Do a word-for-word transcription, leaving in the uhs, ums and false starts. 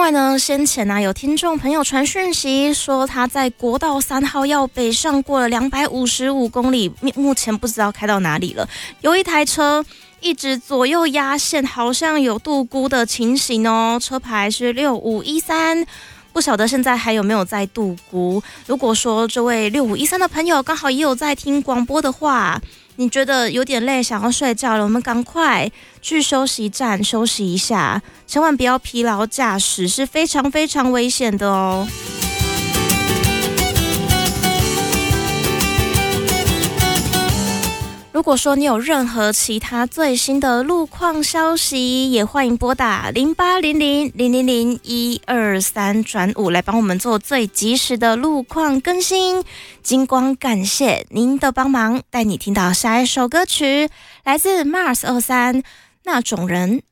外呢，先前呢、啊、有听众朋友传讯息说他在国道三号要北上过了两百五十五公里，目前不知道开到哪里了。有一台车一直左右压线，好像有度估的情形哦，车牌是六五一三。不晓得现在还有没有在度估？如果说这位六五一三的朋友刚好也有在听广播的话，你觉得有点累，想要睡觉了，我们赶快去休息站休息一下，千万不要疲劳驾驶，是非常非常危险的哦。如果说你有任何其他最新的路况消息，也欢迎拨打零八零零零零零一二三转五来帮我们做最及时的路况更新。金光感谢您的帮忙，带你听到下一首歌曲，来自 Mars 二三那种人